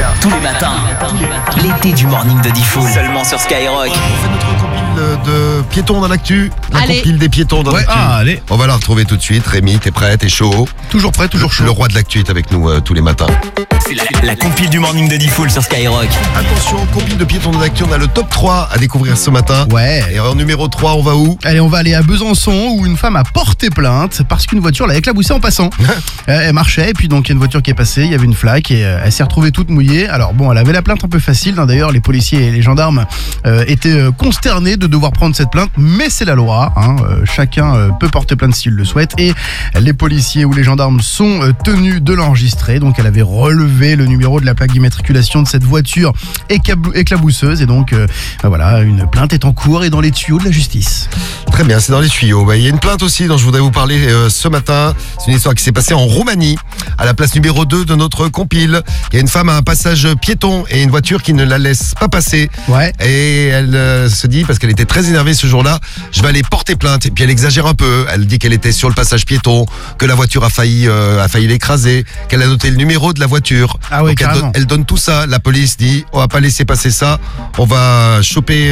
Tous les matins. L'été du morning de Diffoul. Seulement sur Skyrock. On fait notre compile de piétons dans l'actu. La Allez. compile des piétons dans l'actu. allez. On va la retrouver tout de suite. Rémi, t'es prêt, t'es chaud. Toujours prêt, toujours chaud. Le roi de l'actu est avec nous tous les matins. C'est la compile du morning de Diffoul sur Skyrock. Attention, compile de piétons dans l'actu. On a le top 3 à découvrir ce matin. Ouais. Et en numéro 3, on va où? Allez, on va aller à Besançon où une femme a porté plainte parce qu'une voiture l'a éclaboussée en passant. Elle marchait et puis donc il y a une voiture qui est passée, il y avait une flaque et elle s'est retrouvée toute mouillée. Alors bon, elle avait la plainte un peu facile. D'ailleurs, les policiers et les gendarmes étaient consternés de devoir prendre cette plainte, mais c'est la loi. Chacun peut porter plainte s'il le souhaite et les policiers ou les gendarmes sont tenus de l'enregistrer. Donc elle avait relevé le numéro de la plaque d'immatriculation de cette voiture éclabousseuse et donc voilà, une plainte est en cours et dans les tuyaux de la justice. Très bien, c'est dans les tuyaux. Il y a une plainte aussi dont je voudrais vous parler ce matin. C'est une histoire qui s'est passée en Roumanie, à la place numéro 2 de notre compile. Il y a une femme à un passage piéton et une voiture qui ne la laisse pas passer. Ouais. Et elle se dit, parce qu'elle était très énervée ce jour-là, je vais aller porter plainte. Et puis elle exagère un peu. Elle dit qu'elle était sur le passage piéton, que la voiture a failli l'écraser, qu'elle a noté le numéro de la voiture. Ah oui, Donc carrément. elle donne tout ça. La police dit, on va pas laisser passer ça. On va choper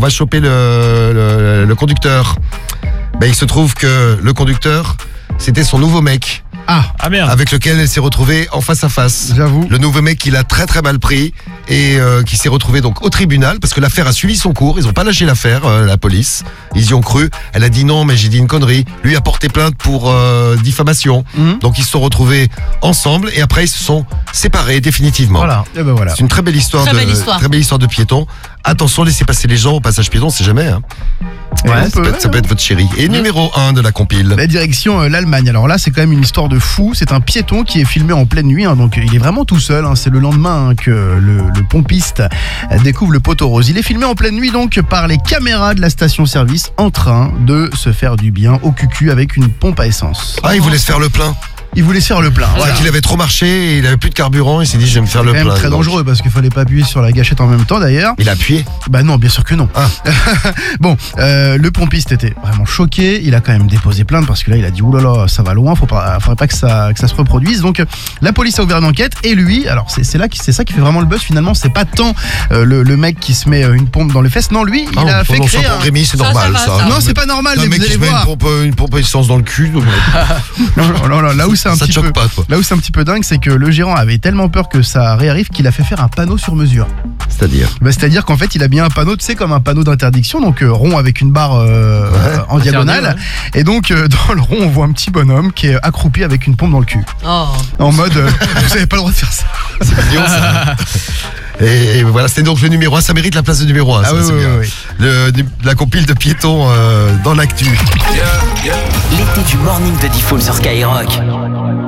le conducteur. Il se trouve que le conducteur, c'était son nouveau mec. Ah merde. Avec lequel elle s'est retrouvée en face à face. J'avoue. Le nouveau mec qui l'a très très mal pris et qui s'est retrouvé donc au tribunal parce que l'affaire a suivi son cours. Ils n'ont pas lâché l'affaire, la police. Ils y ont cru. Elle a dit non, mais j'ai dit une connerie. Lui a porté plainte pour diffamation. Donc ils se sont retrouvés ensemble et après ils se sont séparés définitivement. Voilà. Et ben voilà. C'est une très belle histoire, Très belle histoire. très belle histoire de piéton. Attention, laissez passer les gens au passage piéton, c'est jamais. Ouais, Ça peut être votre chérie. Et numéro 1 de la compile. La direction l'Allemagne. Alors là, c'est quand même une histoire de fou. C'est un piéton qui est filmé en pleine nuit. Donc il est vraiment tout seul. C'est le lendemain que le pompiste découvre le poteau rose. Il est filmé en pleine nuit donc par les caméras de la station-service en train de se faire du bien au cucu avec une pompe à essence. Ah, il voulait se faire le plein. Il voulait se faire le plein. Voilà. C'est qu'il avait trop marché et il avait plus de carburant. Il s'est dit je vais me faire le C'est quand plein. même très Donc, dangereux parce qu'il fallait pas appuyer sur la gâchette en même temps d'ailleurs. il a appuyé. Bah non, bien sûr que non. Ah. Bon, le pompiste était vraiment choqué. Il a quand même déposé plainte parce que là, il a dit oulala, ça va loin. Faudrait pas que ça se reproduise. Donc, la police a ouvert une enquête et lui, alors c'est ça qui fait vraiment le buzz finalement. C'est pas tant le mec qui se met une pompe dans les fesses. Non, lui, il a fait créer pour Rémi, c'est Ça, normal ça va, ça. ça. Non, c'est pas normal. Un Mais mec vous qui allez se met voir. une pompe à essence dans le cul. Non, là où c'est un Ça te petit choque peu. pas, toi. Là où c'est un petit peu dingue, c'est que le gérant avait tellement peur que ça réarrive qu'il a fait faire un panneau sur mesure. C'est-à-dire. C'est-à-dire qu'en fait, il a mis un panneau, tu sais, comme un panneau d'interdiction, donc rond avec une barre en diagonale. Et donc, dans le rond, on voit un petit bonhomme qui est accroupi avec une pompe dans le cul. Oh. En mode, vous avez pas le droit de faire ça. C'est mignon ça. Et voilà, c'était donc le numéro 1. Ça mérite la place de numéro 1. Ah oui, oui. La compile de piétons dans l'actu. L'été du morning de Diffoul sur Skyrock.